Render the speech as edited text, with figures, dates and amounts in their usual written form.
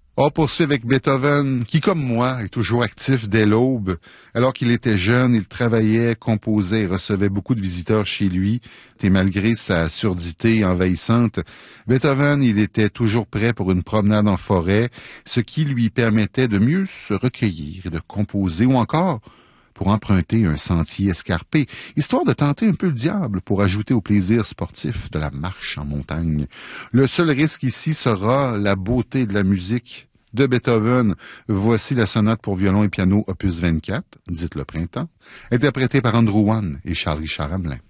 On poursuit avec Beethoven, qui, comme moi, est toujours actif dès l'aube. Alors qu'il était jeune, il travaillait, composait et recevait beaucoup de visiteurs chez lui. Et malgré sa surdité envahissante, Beethoven, il était toujours prêt pour une promenade en forêt, ce qui lui permettait de mieux se recueillir et de composer, ou encore pour emprunter un sentier escarpé, histoire de tenter un peu le diable pour ajouter au plaisir sportif de la marche en montagne. Le seul risque ici sera la beauté de la musique de Beethoven. Voici la sonate pour violon et piano opus 24, dite le printemps, interprétée par Andrew Wan et Charles Richard Hamelin.